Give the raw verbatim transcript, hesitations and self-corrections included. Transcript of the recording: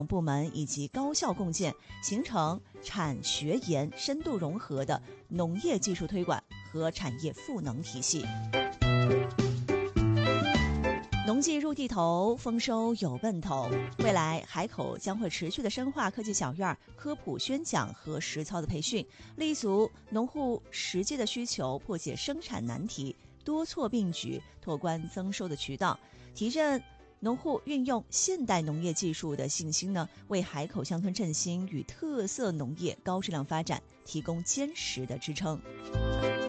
部门以及高校共建，形成产学研深度融合的农业技术推广和产业赋能体系。农技入地头，丰收有奔头。未来海口将会持续的深化科技小院科普宣讲和实操的培训，立足农户实际的需求，破解生产难题，多措并举，拓宽增收的渠道，提振农户运用现代农业技术的信心呢，为海口乡村振兴与特色农业高质量发展提供坚实的支撑。